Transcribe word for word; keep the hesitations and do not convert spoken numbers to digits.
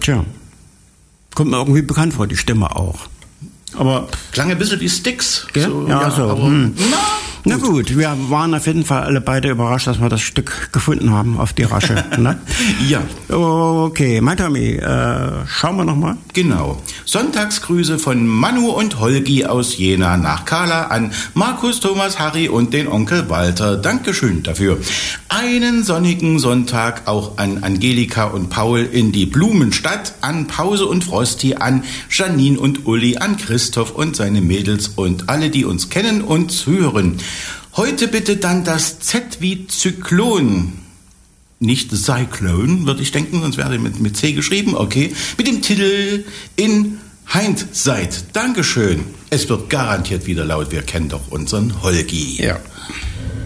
Tja, kommt mir irgendwie bekannt vor, die Stimme auch. Aber klang ein bisschen wie Styx. So, ja, ja, so. Aber, hm. na, na gut, wir waren auf jeden Fall alle beide überrascht, dass wir das Stück gefunden haben auf die Rasche. Ne? Ja. Okay, mein Tommy, äh, schauen wir nochmal. Genau. Sonntagsgrüße von Manu und Holgi aus Jena nach Carla an Markus, Thomas, Harry und den Onkel Walter. Dankeschön dafür. Einen sonnigen Sonntag auch an Angelika und Paul in die Blumenstadt, an Pause und Frosty, an Janine und Uli, an Christoph und seine Mädels und alle, die uns kennen und zuhören. Heute bitte dann das Z wie Zyklon. Nicht Cyclone, würde ich denken, sonst wäre mit, mit C geschrieben. Okay. Mit dem Titel In Hindsight. Dankeschön. Es wird garantiert wieder laut. Wir kennen doch unseren Holgi. Ja.